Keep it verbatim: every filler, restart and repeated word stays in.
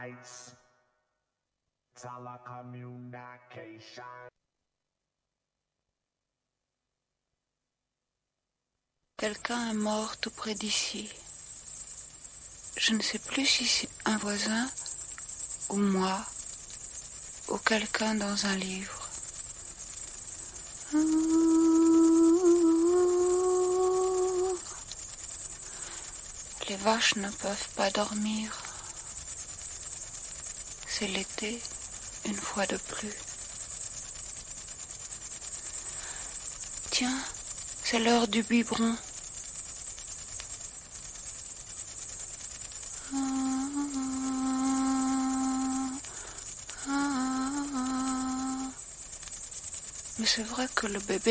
Quelqu'un est mort tout près d'ici. Je ne sais plus si c'est un voisin ou moi ou quelqu'un dans un livre. Les vaches ne peuvent pas dormir. C'est l'été, une fois de plus. Tiens, c'est l'heure du biberon. Mais c'est vrai que le bébé